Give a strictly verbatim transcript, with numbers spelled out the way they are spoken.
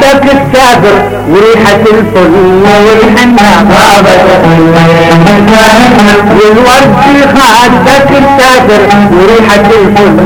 خدك السافر وريحة الفل والحنة غابت والورد في خدك السافر وريحة الفل